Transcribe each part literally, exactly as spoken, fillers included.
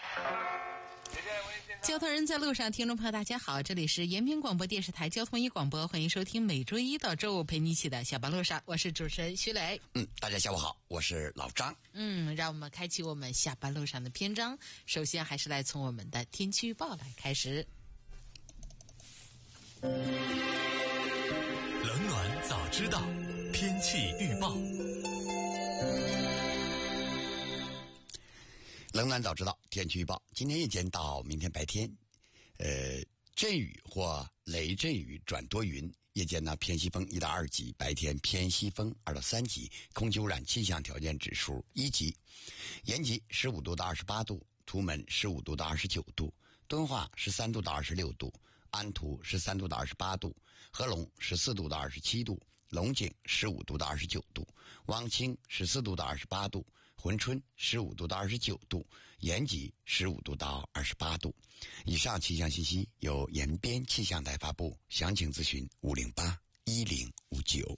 交通人在路上，听众朋友大家好，这里是延平广播电视台交通一广播，欢迎收听每周一到周五陪你一起的下班路上，我是主持人徐磊。 嗯，大家下午好，我是老张。 嗯，让我们开启我们下班路上的篇章。首先还是来从我们的天气预报来开始。 冷暖早知道，天气预报。 冷暖早知道，天气预报。今天夜间到明天白天，呃，阵雨或雷阵雨转多云。夜间呢偏西风一到二级，白天偏西风二到三级。空气污染气象条件指数一级。延吉十五度到二十八度，图门十五度到二十九度，敦化十三度到二十六度，安图十三度到二十八度，合龙十四度到二十七度，龙井十五度到二十九度，汪清十四度到二十八度，珲春十五度到二十九度，延吉十五度到二十八度。以上气象信息由延边气象台发布，详情咨询五零八一零五九。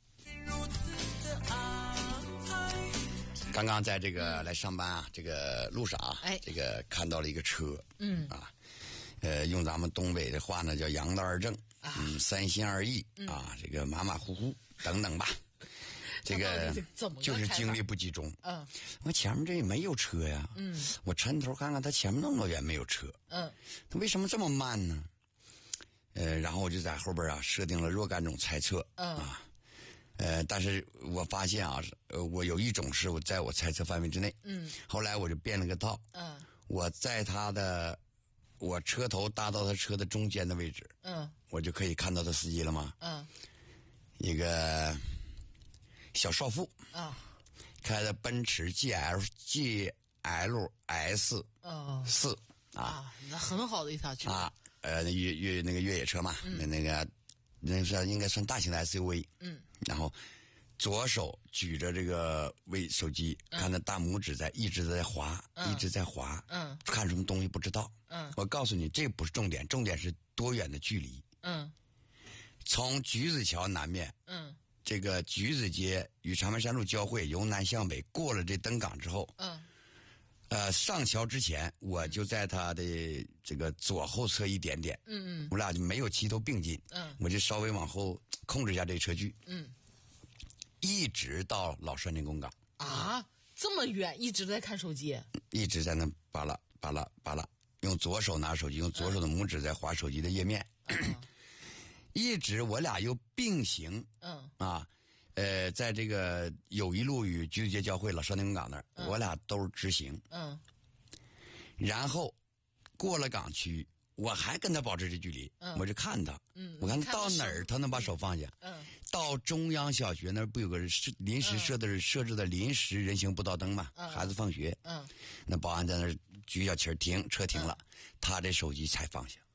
刚刚在这个来上班啊，这个路上啊， 哎， 这个看到了一个车， 嗯啊，呃，用咱们东北的话呢，叫杨道二正， 啊、 嗯，三心二意、嗯、啊，这个马马虎虎等等吧。这个就是精力不集中。 嗯， 我前面这也没有车呀。嗯，我抻头看看他前面那么远没有车。嗯，他为什么这么慢呢？呃，然后我就在后边啊设定了若干种猜测。嗯啊，呃，但是我发现啊，呃，我有一种是我在我猜测范围之内。嗯，后来我就变了个道。嗯，我在他的我车头搭到他车的中间的位置。嗯，我就可以看到他司机了吗？嗯，一个小少妇啊，开的奔驰 G L G L S 四啊， 那很好的一条车啊，呃，越越那个越野车嘛，那、嗯、那个那是应该算大型的 S U V， 嗯，然后左手举着这个微手机，嗯、看他大拇指在一直在滑，嗯、一直在滑，嗯，看什么东西不知道，嗯，我告诉你，这不是重点，重点是多远的距离，嗯，从橘子桥南面，嗯。这个橘子街与长白山路交汇，由南向北过了这登岗之后，嗯，呃，上桥之前，我就在他的这个左后侧一点点，嗯嗯，我俩就没有齐头并进，嗯，我就稍微往后控制一下这个车距，嗯，一直到老栓林公港啊，这么远，一直在看手机， 一直在那扒拉扒拉扒拉，用左手拿手机，用左手的拇指在划手机的页面。嗯一直我俩又并行，嗯啊，呃，在这个友谊路与橘子街交汇老栓林公港那儿，嗯、我俩都是直行，嗯，然后过了港区，我还跟他保持这距离，嗯、我就看他，嗯，我看他到哪儿他能把手放下，嗯，到中央小学那儿不有个临时设的、嗯、设置的临时人行步道灯嘛，嗯、孩子放学，嗯，那保安在那儿举小旗停，车停了，嗯、他这手机才放下。